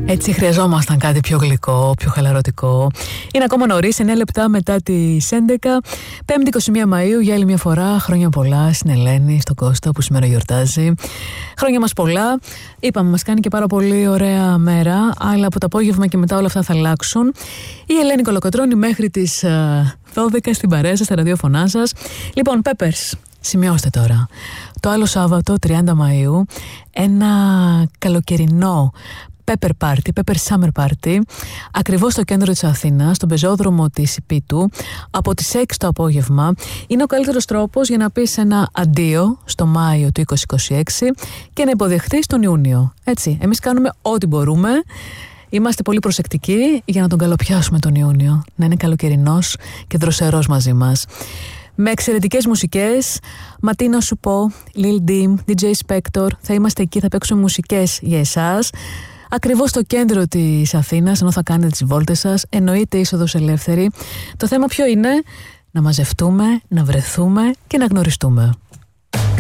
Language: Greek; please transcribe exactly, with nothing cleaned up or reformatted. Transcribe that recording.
Έτσι χρειαζόμασταν κάτι πιο γλυκό, πιο χαλαρωτικό. Είναι ακόμα νωρίς, εννέα λεπτά μετά τις έντεκα. Πέμπτη είκοσι μία Μαΐου, για άλλη μια φορά. Χρόνια πολλά στην Ελένη, στον Κώστα που σήμερα γιορτάζει. Χρόνια μας πολλά. Είπαμε, μας κάνει και πάρα πολύ ωραία μέρα, αλλά από το απόγευμα και μετά όλα αυτά θα αλλάξουν. Η Ελένη Κολοκοτρώνη μέχρι τις δώδεκα στην παρέα σας, στα ραδιόφωνά σας. Λοιπόν, Peppers, σημειώστε τώρα. Το άλλο Σάββατο, τριάντα Μαΐου, ένα καλοκαιρινό Pepper Party, Pepper Summer Party, ακριβώς στο κέντρο της Αθήνας, στον πεζόδρομο της Υπήτου, από τις έξι το απόγευμα. Είναι ο καλύτερος τρόπος για να πεις ένα αντίο στο Μάιο του είκοσι είκοσι έξι και να υποδεχτείς τον Ιούνιο. Έτσι, εμείς κάνουμε ό,τι μπορούμε. Είμαστε πολύ προσεκτικοί για να τον καλοπιάσουμε τον Ιούνιο, να είναι καλοκαιρινός και δροσερός μαζί μας. Με εξαιρετικές μουσικές, Ματί να σου πω, Lil Dim, ντι τζέι Spector, θα είμαστε εκεί, θα παίξουμε μουσικές για εσάς. Ακριβώς στο κέντρο της Αθήνας, ενώ θα κάνετε τις βόλτες σας, εννοείται είσοδος ελεύθερη. Το θέμα ποιο είναι? Να μαζευτούμε, να βρεθούμε και να γνωριστούμε.